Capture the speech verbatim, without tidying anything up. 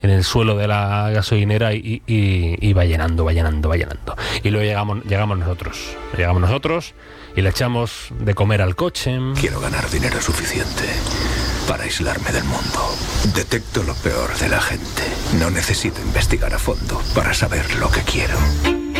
en el suelo de la gasolinera y, y, y va llenando, va llenando, va llenando. Y luego llegamos, llegamos nosotros, llegamos nosotros y le echamos de comer al coche. Quiero ganar dinero suficiente para aislarme del mundo. Detecto lo peor de la gente. No necesito investigar a fondo para saber lo que quiero.